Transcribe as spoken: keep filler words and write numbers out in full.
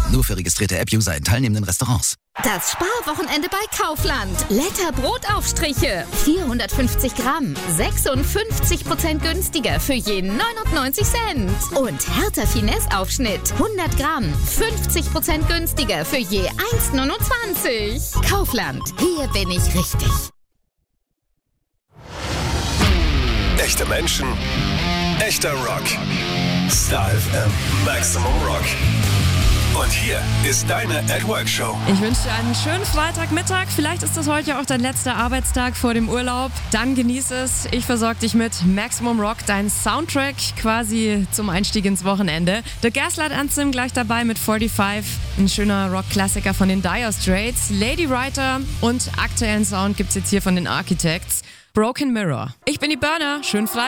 Nur für registrierte App-User in teilnehmenden Restaurants. Das Sparwochenende bei Kaufland. Letter Brotaufstriche. vierhundertfünfzig Gramm. sechsundfünfzig Prozent günstiger für je neunundneunzig Cent. Und Hertha Finesse-Aufschnitt. hundert Gramm. fünfzig Prozent günstiger für je eins neunundzwanzig. Kaufland. Hier bin ich richtig. Echte Menschen. Echter Rock. Star F M. Maximum Rock. Und hier ist deine At Work Show. Ich wünsche dir einen schönen Freitagmittag. Vielleicht ist das heute ja auch dein letzter Arbeitstag vor dem Urlaub. Dann genieß es. Ich versorge dich mit Maximum Rock, dein Soundtrack quasi zum Einstieg ins Wochenende. The Gaslight Anthem gleich dabei mit fünfundvierzig. Ein schöner Rock-Klassiker von den Dire Straits. Lady Writer und aktuellen Sound gibt's jetzt hier von den Architects. Broken Mirror. Ich bin die Burner. Schönen Freitag.